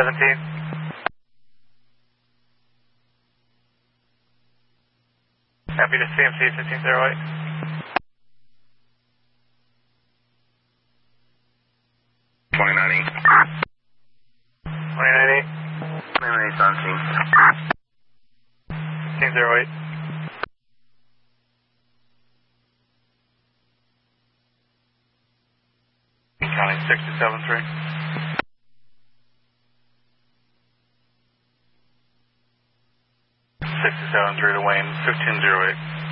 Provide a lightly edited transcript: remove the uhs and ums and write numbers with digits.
17. Happy to CMC 1508. 2090. 2098. 2098 17. 1508. Counting 673. 673 to Wayne, 1508.